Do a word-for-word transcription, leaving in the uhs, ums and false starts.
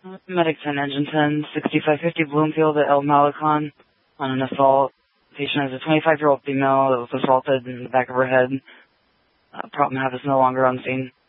Medic ten, Engine ten, sixty-five fifty Bloomfield at El Malecon on an assault. Patient is a twenty-five-year-old female that was assaulted in the back of her head. Uh, problem have is no longer on scene.